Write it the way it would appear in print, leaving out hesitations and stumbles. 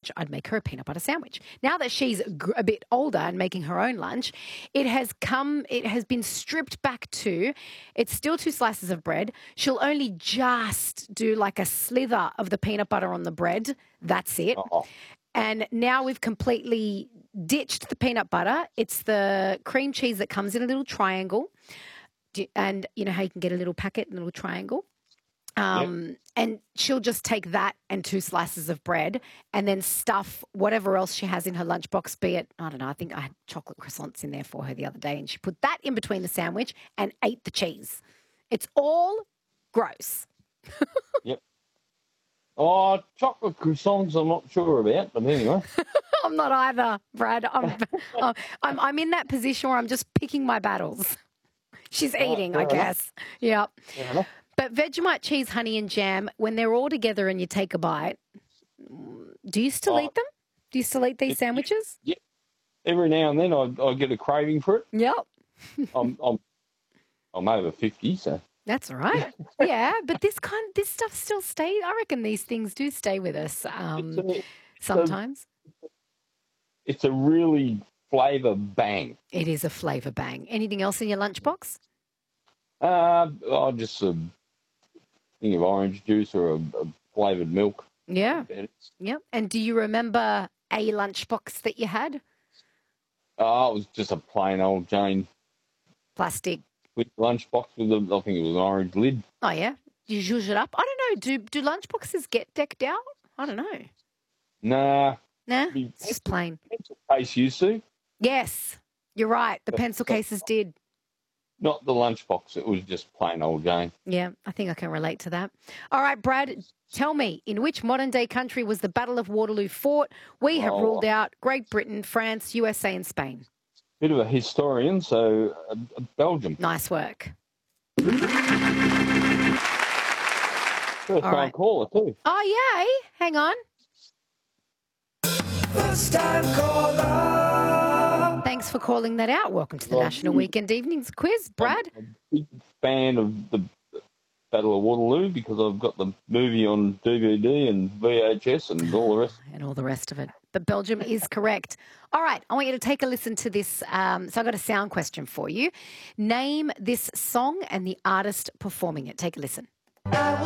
lunch, I'd make her a peanut butter sandwich. Now that she's a bit older and making her own lunch, it has been stripped back to, it's still 2 slices of bread. She'll only just do like a slither of the peanut butter on the bread. That's it. Oh, And now we've completely ditched the peanut butter. It's the cream cheese that comes in a little triangle. And you know how you can get a little packet in a little triangle? And she'll just take that and 2 slices of bread and then stuff whatever else she has in her lunchbox, be it, I don't know, I think I had chocolate croissants in there for her the other day, and she put that in between the sandwich and ate the cheese. It's all gross. yep. Oh, chocolate croissants I'm not sure about, but anyway. I'm not either, Brad. I'm in that position where I'm just picking my battles. She's eating, I guess. Yeah. But Vegemite cheese, honey and jam, when they're all together and you take a bite, do you still eat them? Do you still eat these sandwiches? Yeah. Every now and then I get a craving for it. Yep. I'm over 50, so. That's all right. Yeah, but this stuff still stays. I reckon these things do stay with us sometimes. It's a really flavour bang. It is a flavour bang. Anything else in your lunchbox? Just a thing of orange juice or a flavoured milk. Yeah. Yep. And do you remember a lunchbox that you had? Oh, it was just a plain old Jane plastic with lunchbox with I think it was an orange lid. Oh yeah. You zhuzh it up. I don't know. Do lunchboxes get decked out? I don't know. Nah. It's just plain. Pencil case used to. Yes. You're right. The pencil cases did. Not the lunchbox. It was just plain old Jane. Yeah, I think I can relate to that. All right, Brad, tell me, in which modern-day country was the Battle of Waterloo fought? We have ruled out Great Britain, France, USA and Spain. Bit of a historian, so Belgium. Nice work. First time caller too. Oh, yay. Hang on. First time caller. Thanks for calling that out. Welcome to the National Weekend Evenings Quiz, Brad. I'm a big fan of the Battle of Waterloo because I've got the movie on DVD and VHS and all the rest. And all the rest of it. But Belgium is correct. All right, I want you to take a listen to this. So I've got a sound question for you. Name this song and the artist performing it. Take a listen. I